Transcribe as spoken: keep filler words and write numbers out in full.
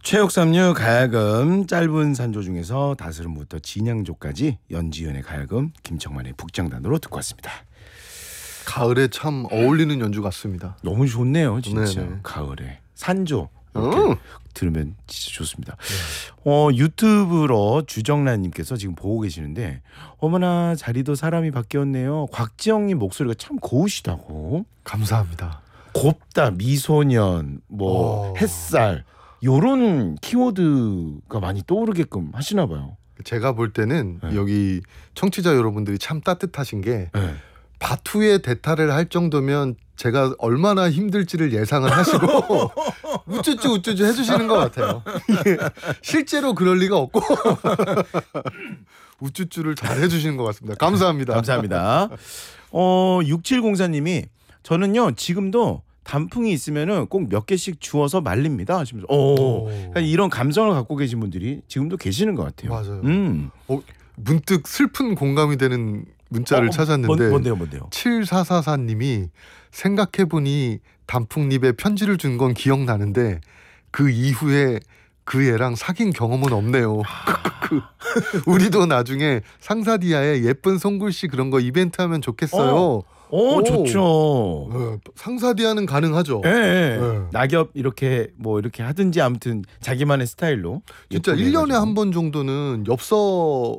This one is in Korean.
최옥삼류 가야금 짧은 산조 중에서 다스름부터 진양조까지 연지연의 가야금 김청만의 북장단으로 듣고 왔습니다. 가을에 참 어울리는 연주 같습니다. 너무 좋네요 진짜. 네네. 가을에 산조 이렇게 음. 들으면 진짜 좋습니다. 네. 어, 유튜브로 주정란님께서 지금 보고 계시는데 어머나 자리도 사람이 바뀌었네요. 곽지영님 목소리가 참 고우시다고. 감사합니다. 곱다, 미소년, 뭐 오. 햇살 요런 키워드가 많이 떠오르게끔 하시나 봐요. 제가 볼 때는 네. 여기 청취자 여러분들이 참 따뜻하신 게 네. 바투의 대타를 할 정도면 제가 얼마나 힘들지를 예상을 하시고 우쭈쭈 우쭈쭈 해주시는 것 같아요. 이게 실제로 그럴 리가 없고 우쭈쭈를 잘 해주시는 것 같습니다. 감사합니다. 감사합니다. 어, 육칠공사님이 저는요 지금도 단풍이 있으면은 꼭 몇 개씩 주워서 말립니다 하시면서 오, 그러니까 이런 감성을 갖고 계신 분들이 지금도 계시는 것 같아요. 맞아요. 음. 어, 문득 슬픈 공감이 되는 문자를 어, 찾았는데 뭔, 뭔데요 뭔데요? 칠사사사님이 생각해보니 단풍잎에 편지를 준 건 기억나는데 그 이후에 그 애랑 사귄 경험은 없네요. 우리도 나중에 상사디아에 예쁜 손글씨 그런 거 이벤트 하면 좋겠어요. 어. 오, 오. 좋죠. 네, 상사디아는 가능하죠. 예, 예. 네. 낙엽 이렇게 뭐 이렇게 하든지 아무튼 자기만의 스타일로 진짜 예쁘게 일 년에 해가지고. 한 번 정도는 엽서